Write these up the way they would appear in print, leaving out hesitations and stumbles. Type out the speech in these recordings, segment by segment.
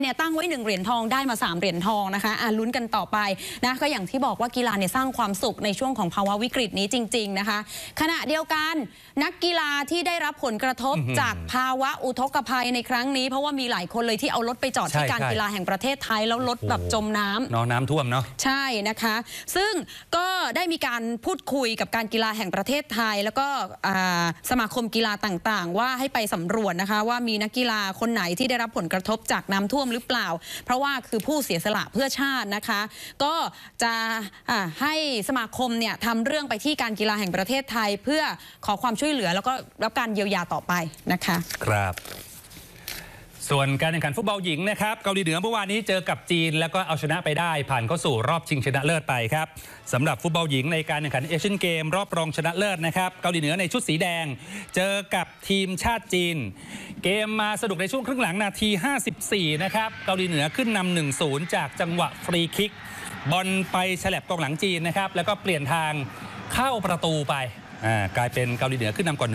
เนี่ยตั้งไว้1 เหรียญทองได้มา3 เหรียญทองนะคะลุ้นกันต่อไปนะก็อย่างที่บอกว่ากีฬาเนี่ยสร้างความสุขในช่วงของภาวะวิกฤตนี้จริงๆนะคะขณะเดียวกันนักกีฬาที่ได้รับผลกระทบจากภาวะอุทกภัยในครั้งนี้เพราะว่ามีหลายคนเลยที่เอารถไปจอดที่การกีฬาแห่งประเทศไทยแล้วรถแบบจมน้ำท่วมเนาะใช่นะคะซึ่งก็ได้มีการพูดคุยกับการกีฬาแห่งประเทศไทยแล้วก็สมาคมกีฬาต่างๆว่าให้ไปสำรวจนะคะว่ามีนักกีฬาคนไหนที่ได้รับผลกระทบจากน้ำท่วมหรือเปล่าเพราะว่าคือผู้เสียสละเพื่อชาตินะคะก็จะให้สมาคมเนี่ยทำเรื่องไปที่การกีฬาแห่งประเทศไทยเพื่อขอความช่วยเหลือแล้วก็รับการเยียวยาต่อไปนะคะครับส่วนการแข่งขันฟุตบอลหญิงนะครับเกาหลีเหนือเมื่อวานนี้เจอกับจีนแล้วก็เอาชนะไปได้ผ่านเข้าสู่รอบชิงชนะเลิศไปครับสำหรับฟุตบอลหญิงในการแข่งขันเอเชียนเกมรอบรองชนะเลิศนะครับเกาหลีเหนือในชุดสีแดงเจอกับทีมชาติจีนเกมมาสนุกในช่วงครึ่งหลังนาที54นะครับเกาหลีเหนือขึ้นนำ 1-0 จากจังหวะฟรีคิกบอลไปฉลับกองหลังจีนนะครับแล้วก็เปลี่ยนทางเข้าประตูไปกลายเป็นเกาหลีเหนือขึ้นนำก่อน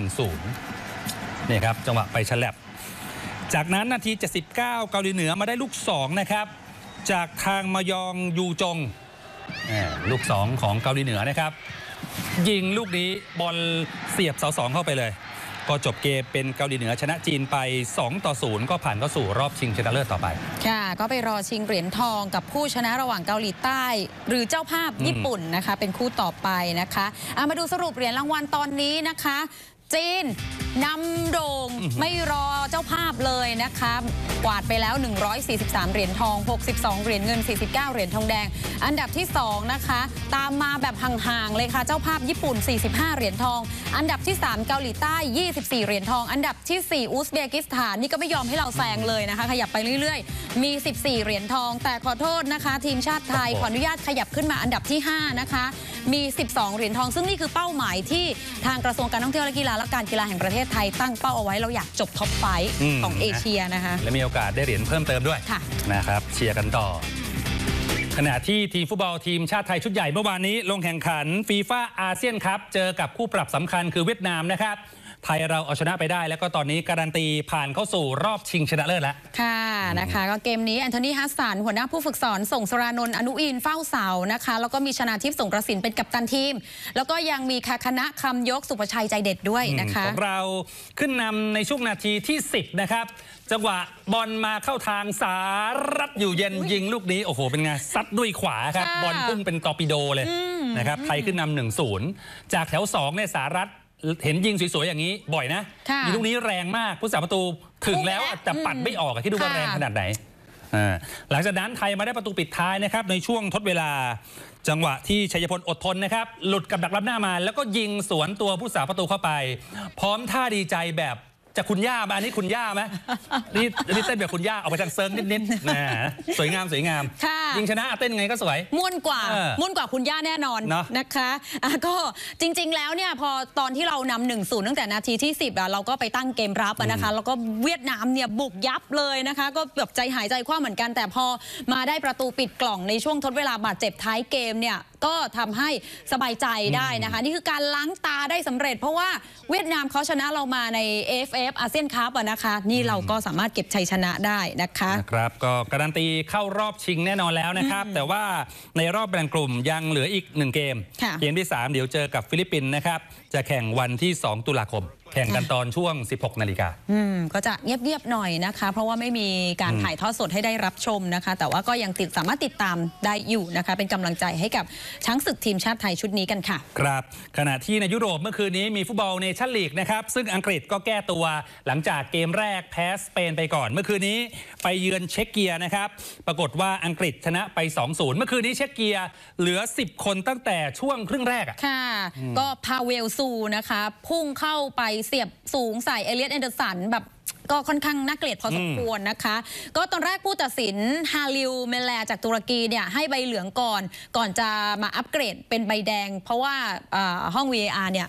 1-0 นี่ครับจังหวะไปฉลับจากนั้นนาที79เกาหลีเหนือมาได้ลูก2นะครับจากทางมายองยูจงลูก2ของเกาหลีเหนือนะครับยิงลูกนี้บอลเสียบเสา2เข้าไปเลยก็จบเกมเป็นเกาหลีเหนือชนะจีนไป2-0ก็ผ่านเข้าสู่รอบชิงชนะเลิศต่อไปค่ะก็ไปรอชิงเหรียญทองกับผู้ชนะระหว่างเกาหลีใต้หรือเจ้าภาพญี่ปุ่นนะคะเป็นคู่ต่อไปนะคะมาดูสรุปเหรียญรางวัลตอนนี้นะคะจีนนำโด่งไม่รอเจ้าภาพเลยนะคะกวาดไปแล้ว143เหรียญทอง62เหรียญเงิน49เหรียญทองแดงอันดับที่2นะคะตามมาแบบห่างๆเลยค่ะเจ้าภาพญี่ปุ่น45เหรียญทองอันดับที่3เกาหลีใต้24เหรียญทองอันดับที่4อุซเบกิสถานนี่ก็ไม่ยอมให้เราแซงเลยนะคะขยับไปเรื่อยๆมี14เหรียญทองแต่ขอโทษนะคะทีมชาติไทยขออนุญาตขยับขึ้นมาอันดับที่5นะคะมี12เหรียญทองซึ่งนี่คือเป้าหมายที่ทางกระทรวงการท่องเที่ยวและกีฬาและการกีฬาแห่งประเทศไทยตั้งเป้าเอาไว้เราอยากจบท็อปไฟว์ของเอเชียนะคะและมีโอกาสได้เหรียญเพิ่มเติมด้วยนะครับเชียร์กันต่อขณะที่ทีมฟุตบอลทีมชาติไทยชุดใหญ่เมื่อวานนี้ลงแข่งขันฟีฟ่าอาเซียนคัพเจอกับคู่ปรับสำคัญคือเวียดนามนะครับไทยเราเอาชนะไปได้แล้วก็ตอนนี้การันตีผ่านเข้าสู่รอบชิงชนะเลิศแล้วค่ะนะคะก็เกมนี้แอนโทนี ฮัสสันหัวหน้าผู้ฝึกสอนส่งสรานนท์อนุอินเฝ้าเสานะคะแล้วก็มีชนาทิพย์สงกระสินเป็นกัปตันทีมแล้วก็ยังมีคณะคำยกสุภชัยใจเด็ดด้วยนะคะของเราขึ้นนำในช่วงนาทีที่10นะครับจังหวะบอลมาเข้าทางสารัตอยู่เย็นยิงลูกนี้โอ้โหเป็นไงซัดด้วยขวาครับบอลพุ่งเป็นตอร์ปิโดเลยนะครับไทยขึ้นนำ 1-0 จากแถว2เนี่ยสารัตเห็นยิงสวยๆอย่างนี้บ่อยนะยิงลูกนี้แรงมากผู้สาประตูถึงแล้วแต่ปัดไม่ออกที่ดูว่าแรงขนาดไหนหลังจากนั้นไทยมาได้ประตูปิดท้ายนะครับในช่วงทดเวลาจังหวะที่ชัยพลอดทนนะครับหลุดกับดักรับหน้ามาแล้วก็ยิงสวนตัวผู้สาประตูเข้าไปพร้อมท่าดีใจแบบจะคุณย่ามาอันนี้คุณย่าไหมนี่เต้นแบบคุณย่าเอาไปทางเซิร์ฟนิดๆนะสวยงามยิงชนะเต้นไงก็สวยม่วนกว่าคุณย่าแน่นอนนะคะก็จริงๆแล้วเนี่ยพอตอนที่เรานำ1-0ตั้งแต่นาทีที่10เราก็ไปตั้งเกมรับนะคะแล้วก็เวียดนามเนี่ยบุกยับเลยนะคะก็แบบใจหายใจคว่ำเหมือนกันแต่พอมาได้ประตูปิดกล่องในช่วงทดเวลาบาดเจ็บท้ายเกมเนี่ยก็ทำให้สบายใจได้นะคะนี่คือการล้างตาได้สำเร็จเพราะว่าเวียดนามเขาชนะเรามาใน AFF อาเซียนคัพนะคะนี่เราก็สามารถเก็บชัยชนะได้นะคะครับก็การันตีเข้ารอบชิงแน่นอนแล้วนะครับแต่ว่าในรอบแบ่งกลุ่มยังเหลืออีก1เกมที่3เดี๋ยวเจอกับฟิลิปปินส์นะครับจะแข่งวันที่2ตุลาคมแข่งกันตอนช่วง 16 นาฬิกาก็จะเงียบๆหน่อยนะคะเพราะว่าไม่มีการถ่ายทอดสดให้ได้รับชมนะคะแต่ว่าก็ยังสามารถติดตามได้อยู่นะคะเป็นกำลังใจให้กับช้างศึกทีมชาติไทยชุดนี้กันค่ะครับขณะที่ในยุโรปเมื่อคืนนี้มีฟุตบอลเนชั่นลีกนะครับซึ่งอังกฤษก็แก้ตัวหลังจากเกมแรกแพ้สเปนไปก่อนเมื่อคืนนี้ไปเยือนเช็กเกียนะครับปรากฏว่าอังกฤษชนะไป 2-0 เมื่อคืนนี้เช็กเกียเหลือ10คนตั้งแต่ช่วงครึ่งแรกค่ะก็พาเวลซูนะคะพุ่งเข้าไปเสียบสูงใส่เอเลียต แอนเดอร์สันแบบก็ค่อนข้างน่าเกลียดพอสมควรนะคะก็ตอนแรกผู้ตัดสินฮาลิลเมลแลจากตุรกีเนี่ยให้ใบเหลืองก่อนจะมาอัปเกรดเป็นใบแดงเพราะว่าห้อง VAR เนี่ย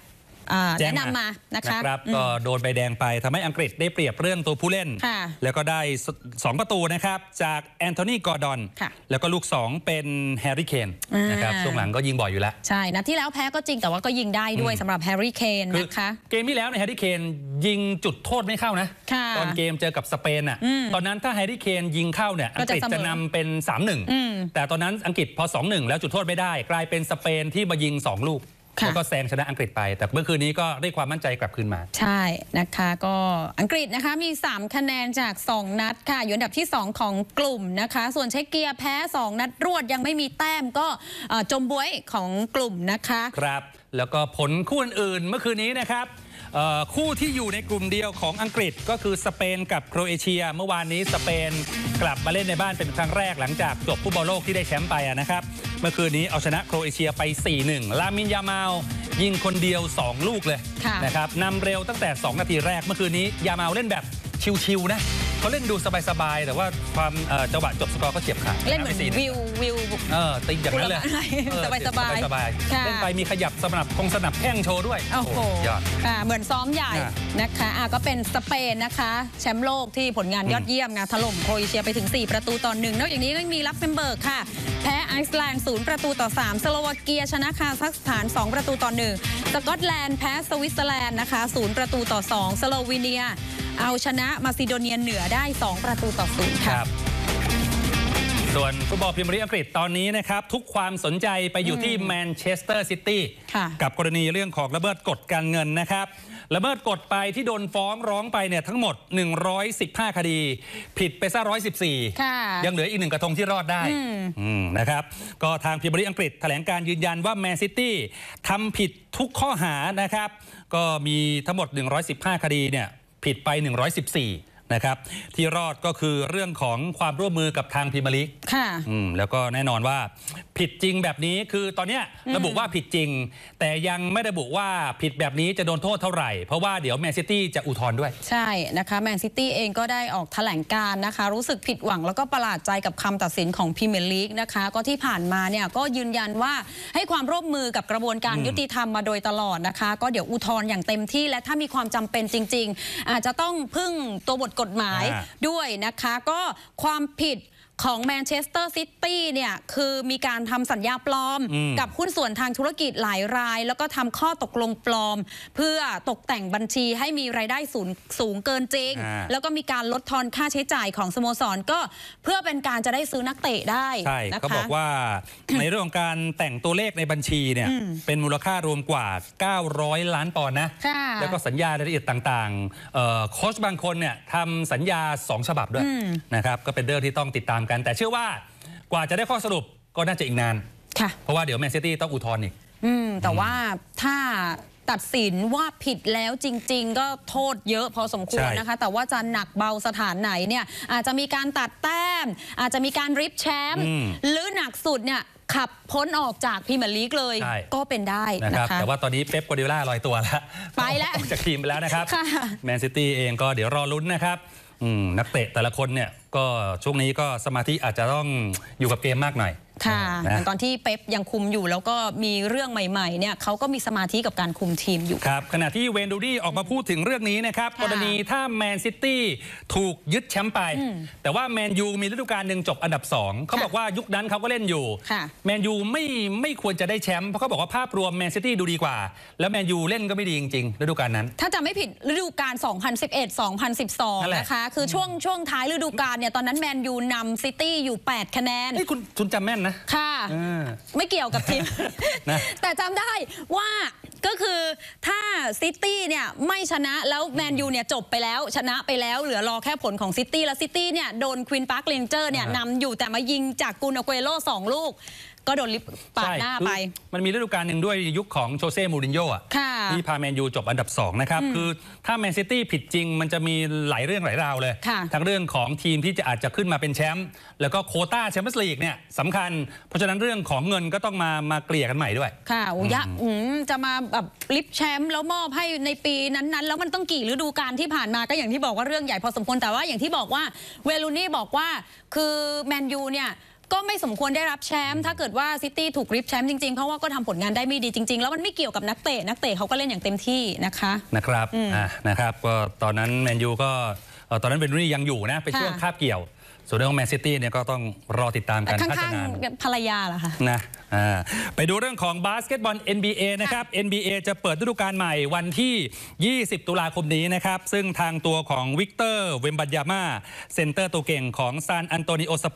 แนะนำมานะคะก็โดนใบแดงไปทำให้อังกฤษได้เปรียบเรื่องตัวผู้เล่นแล้วก็ได้2ประตูนะครับจากแอนโทนีกอร์ดอนแล้วก็ลูก2เป็นแฮร์รี่เคนนะครับช่วงหลังก็ยิงบ่อยอยู่แล้วใช่นัดที่แล้วแพ้ก็จริงแต่ว่าก็ยิงได้ด้วยสำหรับแฮร์รี่เคนนะคะเกมที่แล้วแฮร์รี่เคนยิงจุดโทษไม่เข้านะตอนเกมเจอกับสเปนอ่ะตอนนั้นถ้าแฮร์รี่เคนยิงเข้าเนี่ยอังกฤษจะนำเป็น 3-1 แต่ตอนนั้นอังกฤษพอ 2-1 แล้วจุดโทษไม่ได้กลายเป็นสเปนที่มายิง2 ลูกแล้วก็แซงชนะอังกฤษไปแต่เมื่อคืนนี้ก็ได้ความมั่นใจกลับคืนมาใช่นะคะก็อังกฤษนะคะมี3คะแนนจาก2นัดค่ะอยู่อันดับที่2ของกลุ่มนะคะส่วนเช็กเกียแพ้2นัดรวดยังไม่มีแต้มก็จมบ๊วยของกลุ่มนะคะครับแล้วก็ผลคู่อื่นเมื่อคืนนี้นะครับคู่ที่อยู่ในกลุ่มเดียวของอังกฤษก็คือสเปนกับโครเอเชียเมื่อวานนี้สเปนกลับมาเล่นในบ้านเป็นครั้งแรกหลังจากจบฟุตบอลโลกที่ได้แชมป์ไปนะครับเมื่อคืนนี้เอาชนะโครเอเชียไป 4-1 ลามินยามาลยิงคนเดียว2 ลูกเลยนะครับนำเร็วตั้งแต่2 นาทีแรกเมื่อคืนนี้ยามาลเล่นแบบชิวๆนะเขาเล่นดูสบายๆแต่ว่าความจังหวะจบสกอร์ก็เฉียบขาดเล่นเหมือนวิวติงอย่างนั้นเลยสบายเล่นไปมีขยับสนับแข้งโชว์ด้วยโอ้โหยอดเหมือนซ้อมใหญ่นะคะก็เป็นสเปนนะคะแชมป์โลกที่ผลงานยอดเยี่ยมนะถล่มโครเอเชียไปถึง4-1นอกจากนี้ก็มีลักเซมเบิร์กค่ะแพ้ไอซ์แลนด์0-3สโลวาเกียชนะคาซัคสถาน2-1สกอตแลนด์แพ้สวิตเซอร์แลนด์นะคะ0-2สโลวีเนียเอาชนะมาซิโดเนียเหนือได้2-0ค่ะส่วนฟุตบอลพรีเมียร์ลีกอังกฤษตอนนี้นะครับทุกความสนใจไปอยู่ที่แมนเชสเตอร์ซิตี้กับกรณีเรื่องของละเมิดกฎการเงินนะครับละเมิดกฎไปที่โดนฟ้องร้องไปเนี่ยทั้งหมด115คดีผิดไปซะ114ยังเหลืออีก1กระทงที่รอดได้นะครับก็ทางพรีเมียร์ลีกอังกฤษแถลงการยืนยันว่าแมนซิตี้ทำผิดทุกข้อหานะครับก็มีทั้งหมด115คดีเนี่ยผิดไป114นะครับที่รอดก็คือเรื่องของความร่วมมือกับทางพรีเมียร์ลีกแล้วก็แน่นอนว่าผิดจริงแบบนี้คือตอนนี้ระบุว่าผิดจริงแต่ยังไม่ระบุว่าผิดแบบนี้จะโดนโทษเท่าไหร่เพราะว่าเดี๋ยวแมนซิตี้จะอุทธรณ์ด้วยใช่นะคะแมนซิตี้เองก็ได้ออกแถลงการนะคะรู้สึกผิดหวังแล้วก็ประหลาดใจกับคำตัดสินของพรีเมียร์ลีกนะคะก็ที่ผ่านมาเนี่ยก็ยืนยันว่าให้ความร่วมมือกับกระบวนการยุติธรรมมาโดยตลอดนะคะก็เดี๋ยวอุทธรณ์อย่างเต็มที่และถ้ามีความจำเป็นจริงๆอาจจะต้องพึ่งตัวบทกฎหมายด้วยนะคะก็ความผิดของแมนเชสเตอร์ซิตี้เนี่ยคือมีการทำสัญญาปลอมกับหุ้นส่วนทางธุรกิจหลายรายแล้วก็ทำข้อตกลงปลอมเพื่อตกแต่งบัญชีให้มีรายได้สูงเกินจริงแล้วก็มีการลดทอนค่าใช้จ่ายของสโมสรก็เพื่อเป็นการจะได้ซื้อนักเตะได้ใช่เขาบอกว่า ในเรื่องของการแต่งตัวเลขในบัญชีเนี่ยเป็นมูลค่ารวมกว่า900 ล้านปอนด์นะแล้วก็สัญญารายละเอียดต่างๆโค้ชบางคนเนี่ยทำสัญญา2 ฉบับด้วยนะครับก็เป็นเรื่องที่ต้องติดตามกันแต่เชื่อว่ากว่าจะได้ข้อสรุปก็น่าจะอีกนานเพราะว่าเดี๋ยวแมนซิตี้ต้องอุทธรณ์อีกแต่ว่าถ้าตัดสินว่าผิดแล้วจริงๆก็โทษเยอะพอสมควรนะคะแต่ว่าจะหนักเบาสถานไหนเนี่ยอาจจะมีการตัดแต้มอาจจะมีการริบแชมป์หรือหนักสุดเนี่ยขับพ้นออกจากพรีเมียร์ลีกเลยก็เป็นได้นะคะแต่ว่าตอนนี้เป๊ปกัวร์ดิโอล่าลอยตัวแล้วไปแล้วออกจากทีมไปแล้วนะครับแมนซิตี้เองก็เดี๋ยวรอลุ้นนะครับนักเตะแต่ละคนเนี่ยก็ช่วงนี้ก็สมาธิอาจจะต้องอยู่กับเกมมากหน่อยค่ะตอนที่เป๊ปยังคุมอยู่แล้วก็มีเรื่องใหม่ๆเนี่ยเขาก็มีสมาธิกับการคุมทีมอยู่ครับขณะที่เวนดูดี้ออกมาพูดถึงเรื่องนี้นะครับกรณีถ้าแมนซิตี้ถูกยึดแชมป์ไปแต่ว่าแมนยูมีฤดูกาลหนึ่งจบอันดับ2เขาบอกว่ายุคนั้นเขาก็เล่นอยู่แมนยูไม่ควรจะได้แชมป์เพราะเขาบอกว่าภาพรวมแมนซิตี้ดูดีกว่าแล้วแมนยูเล่นก็ไม่ดีจริงๆฤดูกาลนั้นถ้าจะไม่ผิดฤดูกาล2011-2012นะคะคือช่วงท้ายฤดูกาลเนี่ยตอนนั้นแมนยูนำซิตี้อยู่8คะแนนคุณจำแม่นนะค่ะไม่เกี่ยวกับทีมแต่จำได้ว่าก็คือถ้าซิตี้เนี่ยไม่ชนะแล้วแมนยูเนี่ยจบไปแล้วชนะไปแล้วเหลือรอแค่ผลของซิตี้แล้วซิตี้เนี่ยโดนควีนพาร์คเรนเจอร์เนี่ยนำอยู่แต่มายิงจากกูนอาเกโร่2 ลูกก็โดนลิฟปาดหน้าไปมันมีฤดูกาลหนึ่งด้วยยุคของโชเซ่มูรินโญ่ที่พาแมนยูจบอันดับ2นะครับคือถ้าแมนซิตี้ผิดจริงมันจะมีหลายเรื่องหลายราวเลยทั้งเรื่องของทีมที่อาจจะขึ้นมาเป็นแชมป์แล้วก็โควต้าแชมเปี้ยนส์ลีกเนี่ยสำคัญเพราะฉะนั้นเรื่องของเงินก็ต้องมาเกลี่ยกันใหม่ด้วยค่ะจะมาแบบลิฟแชมป์แล้วมอบให้ในปีนั้นๆแล้วมันต้องกี่ฤดูกาลที่ผ่านมาก็อย่างที่บอกว่าเรื่องใหญ่พอสมควรแต่ว่าอย่างที่บอกว่าเวลูนี่บอกว่าคือแมนยูเนี่ยก็ไม่สมควรได้รับแชมป์ถ้าเกิดว่าซิตี้ถูกริบแชมป์จริงๆเพราะว่าก็ทำผลงานได้ไม่ดีจริงๆแล้วมันไม่เกี่ยวกับนักเตะเขาก็เล่นอย่างเต็มที่นะคะนะครับก็ตอนนั้นแมนยูก็ตอนนั้นเบนรูนี่ยังอยู่นะเป็นช่วงคาบเกี่ยวส่วนเรื่องของแมนซิตี้เนี่ยก็ต้องรอติดตามการพัฒนาภรรยาเหรอคะนะไปดูเรื่องของบาสเกตบอล NBA นะครับ NBA จะเปิดฤดูกาลใหม่วันที่ 20 ตุลาคมนี้นะครับซึ่งทางตัวของวิกเตอร์เวมบัญญาม่าเซนเตอร์ตัวเก่งของซานอันโตนิโอส